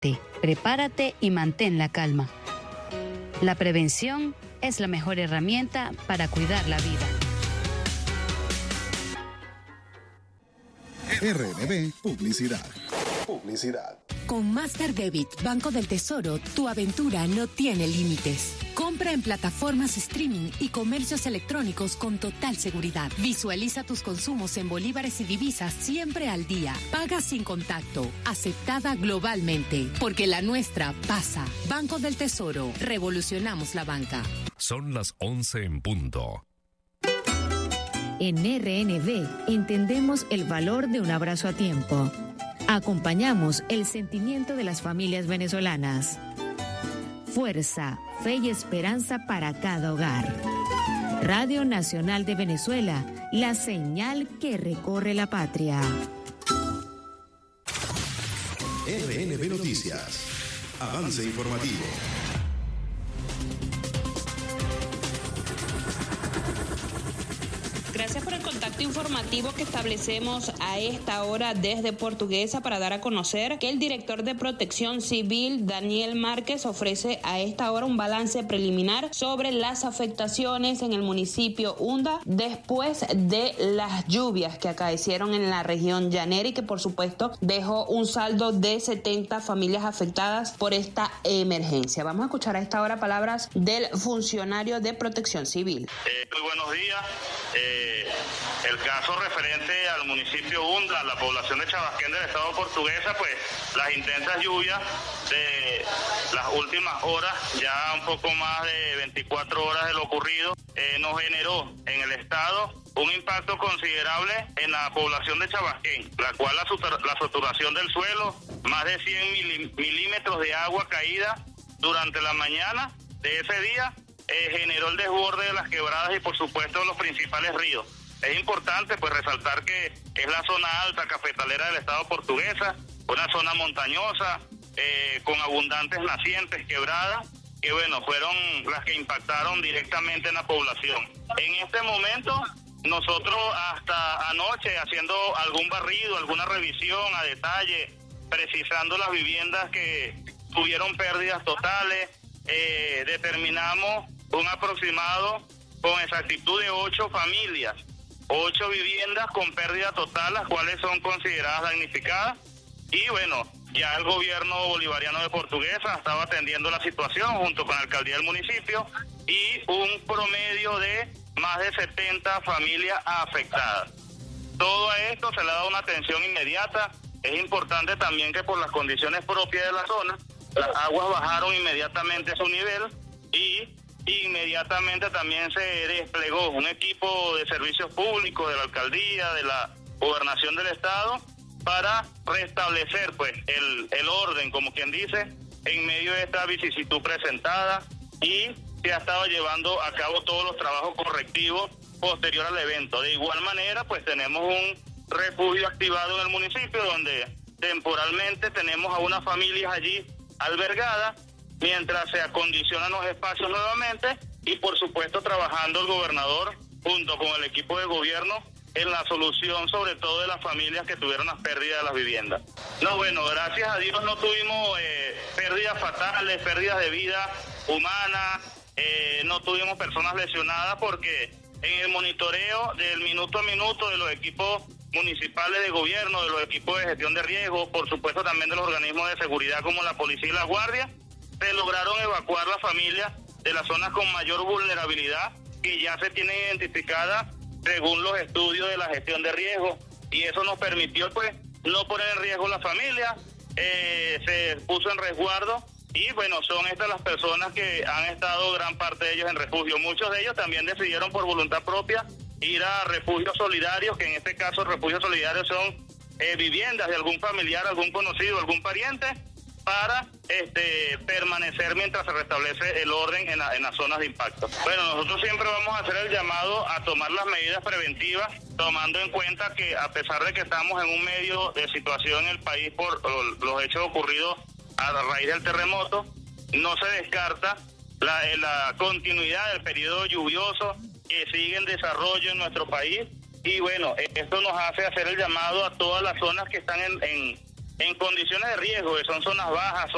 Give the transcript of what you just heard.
Prepárate y mantén la calma. La prevención es la mejor herramienta para cuidar la vida. RNB Publicidad. Con Master Debit Banco del Tesoro, tu aventura no tiene límites. Compra en plataformas streaming y comercios electrónicos con total seguridad. Visualiza tus consumos en bolívares y divisas siempre al día. Paga sin contacto. Aceptada globalmente. Porque la nuestra pasa. Banco del Tesoro. Revolucionamos la banca. Son las 11 en punto. En RNB entendemos el valor de un abrazo a tiempo. Acompañamos el sentimiento de las familias venezolanas. Fuerza, fe y esperanza para cada hogar. Radio Nacional de Venezuela, la señal que recorre la patria. RNB Noticias. Avance informativo. Gracias por el contacto informativo que establecemos a esta hora desde Portuguesa para dar a conocer que el director de Protección Civil, Daniel Márquez, ofrece a esta hora un balance preliminar sobre las afectaciones en el municipio Unda después de las lluvias que acaecieron en la región llanera y que por supuesto dejó un saldo de 70 familias afectadas por esta emergencia. Vamos a escuchar a esta hora palabras del funcionario de Protección Civil. Muy buenos días. El caso referente al municipio Unda, la población de Chabasquén del estado Portuguesa, pues las intensas lluvias de las últimas horas, ya un poco más de 24 horas de lo ocurrido, nos generó en el estado un impacto considerable en la población de Chabasquén, la cual la saturación del suelo, más de 100 milímetros de agua caída durante la mañana de ese día, generó el desborde de las quebradas y por supuesto los principales ríos. Es importante pues resaltar que es la zona alta cafetalera del estado Portuguesa, una zona montañosa con abundantes nacientes, quebradas, que bueno, fueron las que impactaron directamente en la población. En este momento nosotros hasta anoche haciendo algún barrido, alguna revisión a detalle, precisando las viviendas que tuvieron pérdidas totales, determinamos un aproximado con exactitud de 8 familias, 8 viviendas con pérdida total, las cuales son consideradas damnificadas. Y bueno, ya el gobierno bolivariano de Portuguesa estaba atendiendo la situación junto con la alcaldía del municipio y un promedio de más de 70 familias afectadas. Todo esto se le ha dado una atención inmediata. Es importante también que por las condiciones propias de la zona, las aguas bajaron inmediatamente a su nivel y inmediatamente también se desplegó un equipo de servicios públicos de la alcaldía, de la gobernación del estado, para restablecer pues el orden, como quien dice, en medio de esta vicisitud presentada, y se ha estado llevando a cabo todos los trabajos correctivos posterior al evento. De igual manera, pues tenemos un refugio activado en el municipio donde temporalmente tenemos a unas familias allí albergadas mientras se acondicionan los espacios nuevamente, y por supuesto trabajando el gobernador junto con el equipo de gobierno en la solución sobre todo de las familias que tuvieron las pérdidas de las viviendas. No, bueno, gracias a Dios no tuvimos pérdidas fatales, pérdidas de vida humana, no tuvimos personas lesionadas, porque en el monitoreo del minuto a minuto de los equipos municipales de gobierno, de los equipos de gestión de riesgo, por supuesto también de los organismos de seguridad como la policía y la guardia, se lograron evacuar las familias de las zonas con mayor vulnerabilidad, que ya se tienen identificadas según los estudios de la gestión de riesgo, y eso nos permitió pues no poner en riesgo la familia, se puso en resguardo, y bueno, son estas las personas que han estado gran parte de ellos en refugio. Muchos de ellos también decidieron por voluntad propia ir a refugios solidarios, que en este caso refugios solidarios son viviendas de algún familiar, algún conocido, algún pariente, para permanecer mientras se restablece el orden en las zonas de impacto. Bueno, nosotros siempre vamos a hacer el llamado a tomar las medidas preventivas, tomando en cuenta que a pesar de que estamos en un medio de situación en el país por los hechos ocurridos a raíz del terremoto, no se descarta la continuidad del periodo lluvioso que sigue en desarrollo en nuestro país, y bueno, esto nos hace hacer el llamado a todas las zonas que están en condiciones de riesgo, que son zonas bajas,